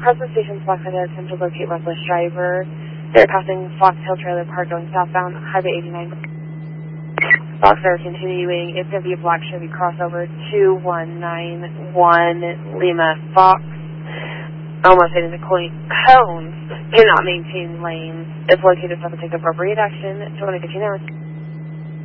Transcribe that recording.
Present Station Fox Hill attempt to locate reckless driver. They're passing Fox Hill Trailer Park going southbound Highway 89. Fox are continuing. It's going to be a black Chevy crossover 2191 Lima Fox. Almost hitting the cone. Cannot maintain lanes. It's located south of take appropriate action. 2015 hours.